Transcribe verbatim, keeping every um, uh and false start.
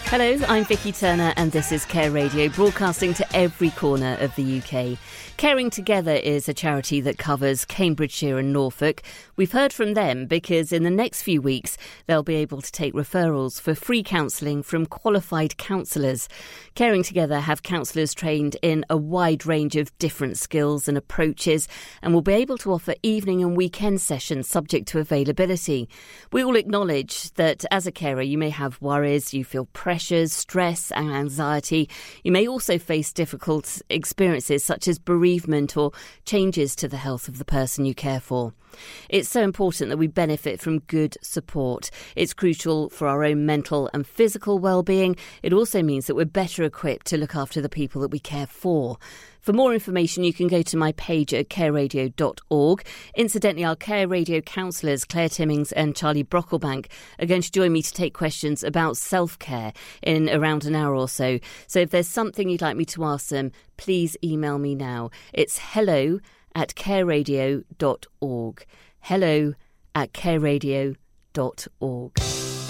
Hello, I'm Vicky Turner and this is Care Radio, broadcasting to every corner of the U K. Caring Together is a charity that covers Cambridgeshire and Norfolk. We've heard from them because in the next few weeks they'll be able to take referrals for free counselling from qualified counsellors. Caring Together have counsellors trained in a wide range of different skills and approaches and will be able to offer evening and weekend sessions subject to availability. We all acknowledge that as a carer you may have worries, you feel pressures, stress and anxiety. You may also face difficult experiences such as bereavement or changes to the health of the person you care for. It's so important that we benefit from good support. It's crucial for our own mental and physical well-being. It also means that we're better equipped to look after the people that we care for. For more information, you can go to my page at care radio dot org. Incidentally, our Care Radio counsellors, Claire Timmings and Charlie Brocklebank, are going to join me to take questions about self-care in around an hour or so. So if there's something you'd like me to ask them, please email me now. It's hello at care radio dot org. Hello at care radio dot org.